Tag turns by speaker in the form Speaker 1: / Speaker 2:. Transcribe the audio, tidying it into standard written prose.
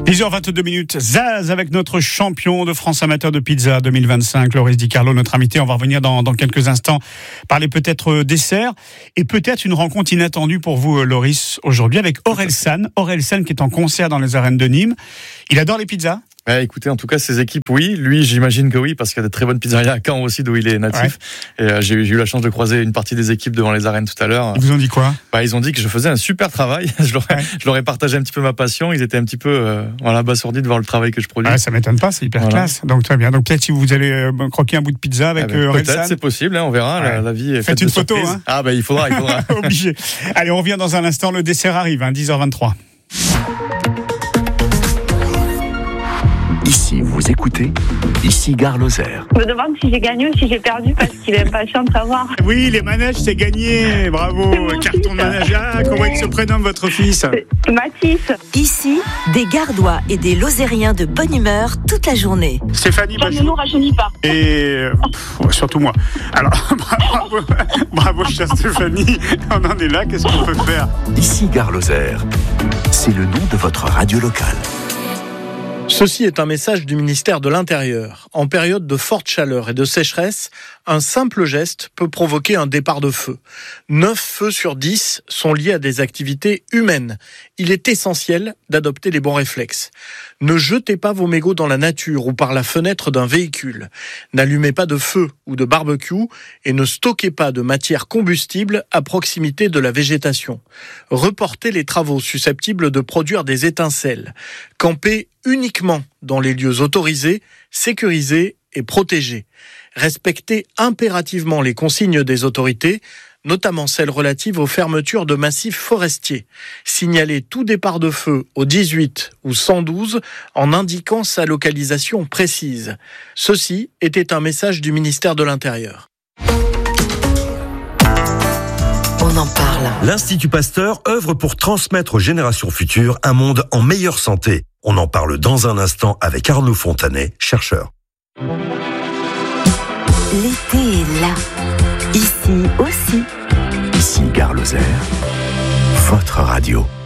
Speaker 1: 10h22, Zaz avec notre champion de France amateur de pizza 2025, Loris Di Carlo, notre invité. On va revenir dans quelques instants parler peut-être dessert et peut-être une rencontre inattendue pour vous, Loris, aujourd'hui avec Orelsan. Orelsan qui est en concert dans les arènes de Nîmes. Il adore les pizzas.
Speaker 2: Écoutez, en tout cas, ses équipes, oui. Lui, j'imagine que oui, parce qu'il y a de très bonnes pizzerias à Caen aussi, d'où il est natif. Ouais. Et j'ai eu la chance de croiser une partie des équipes devant les arènes tout à l'heure.
Speaker 1: Ils vous ont dit quoi ?
Speaker 2: Ils ont dit que je faisais un super travail. Je leur ai partagé un petit peu ma passion. Ils étaient un petit peu abasourdis de voir le travail que je produis.
Speaker 1: Ça m'étonne pas, c'est hyper classe. Donc très bien. Donc peut-être si vous allez croquer un bout de pizza avec Orelsan.
Speaker 2: Peut-être, c'est possible. On verra. La vie est faite
Speaker 1: de
Speaker 2: surprises.
Speaker 1: Faites une photo.
Speaker 2: Il faudra.
Speaker 1: Obligé. Allez, on revient dans un instant. Le dessert arrive, 10h23.
Speaker 3: Ici, vous écoutez, ici Gare Lozère.
Speaker 4: Je me demande si j'ai gagné ou si j'ai perdu parce qu'il est impatient de savoir.
Speaker 1: Oui, les manèges, c'est gagné. Bravo. Carton de manège. Comment il se prénomme votre fils ?
Speaker 4: Mathis.
Speaker 5: Ici, des Gardois et des Lozériens de bonne humeur toute la journée.
Speaker 1: Stéphanie,
Speaker 4: ça ne nous rajeunit pas.
Speaker 1: Et surtout moi. Alors, bravo chère Stéphanie. On en est là, qu'est-ce qu'on peut faire ?
Speaker 3: Ici Gare Lozère. C'est le nom de votre radio locale.
Speaker 6: Ceci est un message du ministère de l'Intérieur. En période de forte chaleur et de sécheresse, un simple geste peut provoquer un départ de feu. 9 feux sur 10 sont liés à des activités humaines. Il est essentiel d'adopter les bons réflexes. Ne jetez pas vos mégots dans la nature ou par la fenêtre d'un véhicule. N'allumez pas de feu ou de barbecue et ne stockez pas de matière combustible à proximité de la végétation. Reportez les travaux susceptibles de produire des étincelles. Campez uniquement dans les lieux autorisés, sécurisés et protégés. Respectez impérativement les consignes des autorités, notamment celles relatives aux fermetures de massifs forestiers. Signalez tout départ de feu au 18 ou 112 en indiquant sa localisation précise. Ceci était un message du ministère de l'Intérieur.
Speaker 5: On en parle.
Speaker 7: L'Institut Pasteur œuvre pour transmettre aux générations futures un monde en meilleure santé. On en parle dans un instant avec Arnaud Fontanet, chercheur.
Speaker 5: L'été est là. Ici aussi.
Speaker 3: Ici Gare Lozère, votre radio.